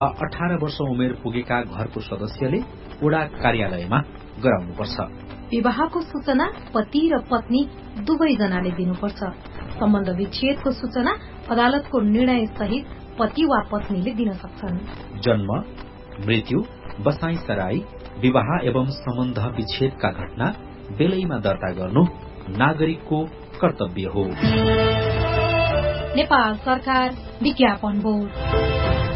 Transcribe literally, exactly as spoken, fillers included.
अठारह वर्ष उमेर पुगेका घरको सदस्यले वडा कार्यालयमा गराउनुपर्छ। विवाहको सूचना पति र पत्नी दुवैजनाले दिनुपर्छ। सम्बन्ध विच्छेदको सूचना अदालतको निर्णय सहित पति वा पत्नीले दिन सक्छन्। जन्म, मृत्यु, बसाई सराई, विवाह एवं सम्बन्ध विच्छेदका घटना बेलैमा दर्ता गर्नु नागरिकको कर्तव्य हो। नेपाल सरकार विज्ञापन बोर्ड।